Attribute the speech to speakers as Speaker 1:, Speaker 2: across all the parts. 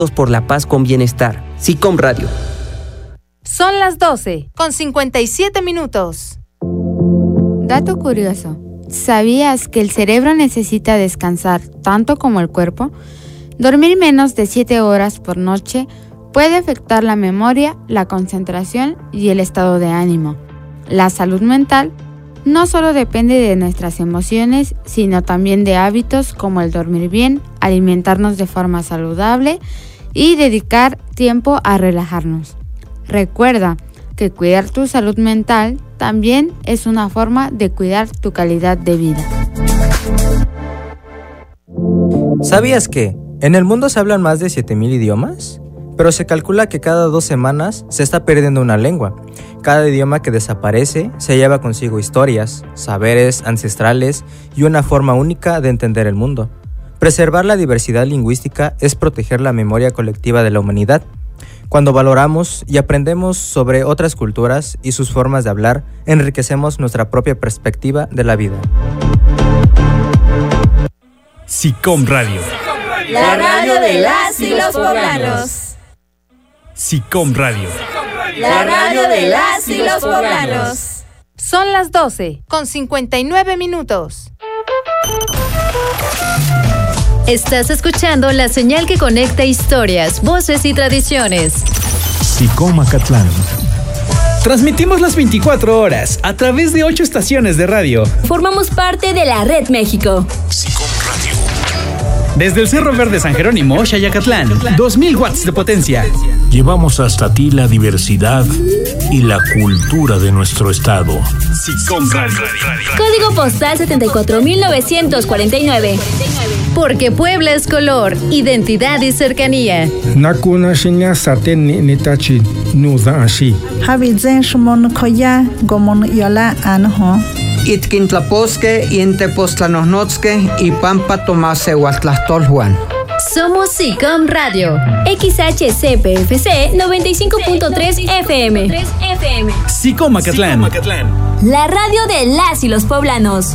Speaker 1: por la paz con bienestar. SICOM Radio.
Speaker 2: Son las 12:57.
Speaker 3: Dato curioso. ¿Sabías que el cerebro necesita descansar tanto como el cuerpo? Dormir menos de 7 horas por noche puede afectar la memoria, la concentración y el estado de ánimo. La salud mental no solo depende de nuestras emociones, sino también de hábitos como el dormir bien, alimentarnos de forma saludable y dedicar tiempo a relajarnos. Recuerda que cuidar tu salud mental también es una forma de cuidar tu calidad de vida.
Speaker 4: ¿Sabías que en el mundo se hablan más de 7,000 idiomas? Pero se calcula que cada 2 semanas se está perdiendo una lengua. Cada idioma que desaparece se lleva consigo historias, saberes ancestrales y una forma única de entender el mundo. Preservar la diversidad lingüística es proteger la memoria colectiva de la humanidad. Cuando valoramos y aprendemos sobre otras culturas y sus formas de hablar, enriquecemos nuestra propia perspectiva de la vida.
Speaker 5: SICOM Radio.
Speaker 6: La radio de las y los poblanos.
Speaker 5: SICOM Radio.
Speaker 6: La radio de las y los poblanos.
Speaker 2: Son las 12:59.
Speaker 7: Estás escuchando la señal que conecta historias, voces y tradiciones.
Speaker 5: SICOM Acatlán. Transmitimos las 24 horas a través de 8 estaciones de radio.
Speaker 8: Formamos parte de la Red México.
Speaker 5: SICOM Radio. Desde el Cerro Verde San Jerónimo, Xayacatlán, 2000 watts de potencia.
Speaker 9: Llevamos hasta ti la diversidad y la cultura de nuestro estado.
Speaker 5: SICOM Radio.
Speaker 8: Código postal 74,949.
Speaker 7: Porque Puebla es color, identidad y cercanía.
Speaker 10: Nakuna shinya saten nitachi nuda ashi.
Speaker 11: Habizen shmon koya gomon yola anho.
Speaker 12: Itkintlaposque y Intepoztlanohnotske y Pampa Tomase Huatlastolhuan.
Speaker 7: Somos SICOM Radio.
Speaker 8: XHCPFC 95.3 FM.
Speaker 5: SICOM Acatlán.
Speaker 8: La radio de las y los poblanos.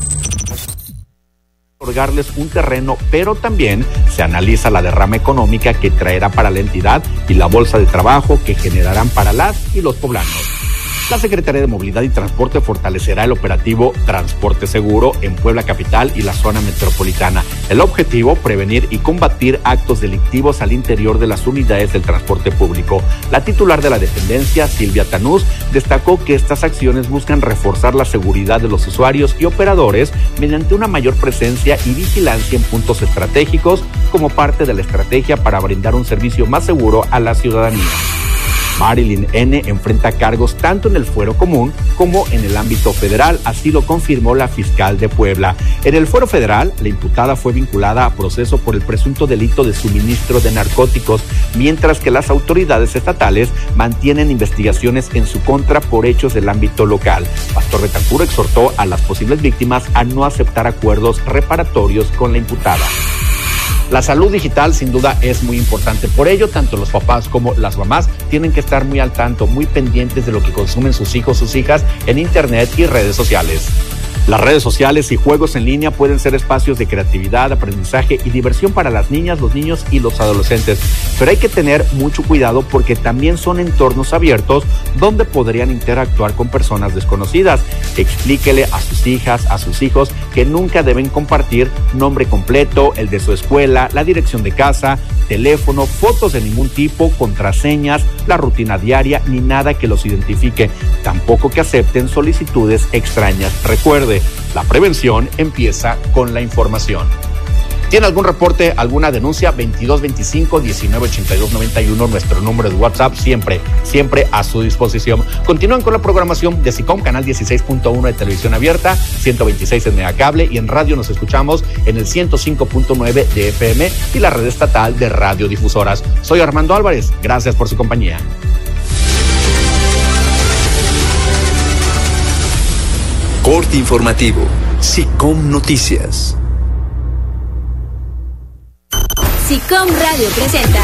Speaker 13: Otorgarles un terreno, pero también se analiza la derrama económica que traerá para la entidad y la bolsa de trabajo que generarán para las y los poblanos. La Secretaría de Movilidad y Transporte fortalecerá el operativo Transporte Seguro en Puebla Capital y la zona metropolitana. El objetivo, prevenir y combatir actos delictivos al interior de las unidades del transporte público. La titular de la dependencia, Silvia Tanús, destacó que estas acciones buscan reforzar la seguridad de los usuarios y operadores mediante una mayor presencia y vigilancia en puntos estratégicos como parte de la estrategia para brindar un servicio más seguro a la ciudadanía. Marilyn N. enfrenta cargos tanto en el fuero común como en el ámbito federal, así lo confirmó la fiscal de Puebla. En el fuero federal, la imputada fue vinculada a proceso por el presunto delito de suministro de narcóticos, mientras que las autoridades estatales mantienen investigaciones en su contra por hechos del ámbito local. Pastor Betancur exhortó a las posibles víctimas a no aceptar acuerdos reparatorios con la imputada. La salud digital sin duda es muy importante. Por ello, tanto los papás como las mamás tienen que estar muy al tanto, muy pendientes de lo que consumen sus hijos, sus hijas en internet y redes sociales. Las redes sociales y juegos en línea pueden ser espacios de creatividad, aprendizaje y diversión para las niñas, los niños y los adolescentes. Pero hay que tener mucho cuidado porque también son entornos abiertos donde podrían interactuar con personas desconocidas. Explíquele a sus hijas, a sus hijos que nunca deben compartir nombre completo, el de su escuela, la dirección de casa, teléfono, fotos de ningún tipo, contraseñas, la rutina diaria, ni nada que los identifique. Tampoco que acepten solicitudes extrañas. Recuerde, la prevención empieza con la información. ¿Tiene algún reporte, alguna denuncia? 2225-198291, nuestro número de WhatsApp, siempre a su disposición. Continúan con la programación de SICOM, canal 16.1 de televisión abierta, 126 en Megacable, y en radio nos escuchamos en el 105.9 de FM y la red estatal de radiodifusoras. Soy Armando Álvarez, gracias por su compañía.
Speaker 14: Corte informativo, SICOM Noticias.
Speaker 8: SICOM Radio presenta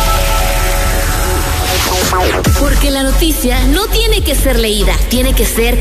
Speaker 8: Porque la noticia no tiene que ser leída, tiene que ser